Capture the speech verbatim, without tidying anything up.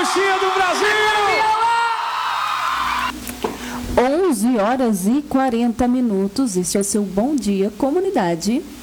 Marchinha do Brasil! onze horas e quarenta minutos. Este é o seu Bom Dia Comunidade.